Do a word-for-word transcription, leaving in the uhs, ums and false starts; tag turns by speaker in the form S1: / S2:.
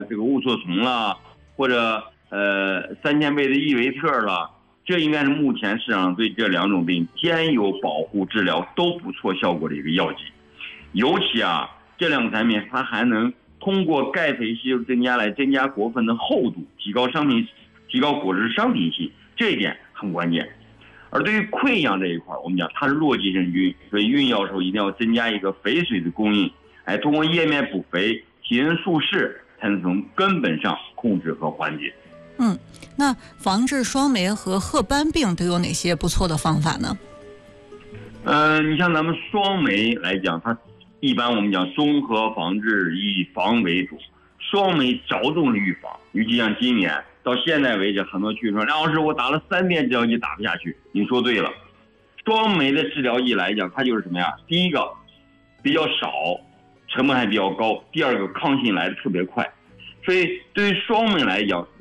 S1: 这个雾唑虫了，或者呃三千倍的伊维特了，这应该是目前市场上对这两种病兼有保护治疗都不错效果的一个药剂。尤其啊，这两个产品它还能通过钙肥吸收增加来增加果粉的厚度，提高商品提高果汁商品性，这一点很关键。而对于溃疡这一块，我们讲它是箬基生菌，所以孕药时候一定要增加一个肥水的供应，哎，通过叶面补肥、体人术式，才能从根本上控制和缓解。
S2: 嗯，那防治双霉和褐斑病都有哪些不错的方法呢？
S1: 嗯、呃，你像咱们双霉来讲，它一般我们讲综合防治，以防为主。双霉着重于预防，尤其像今年到现在为止，很多区说梁老师我打了三遍治疗剂打不下去。你说对了，双霉的治疗剂来讲，它就是什么呀？第一个比较少，成本还比较高；第二个抗性来的特别快。所以对于双霉来讲，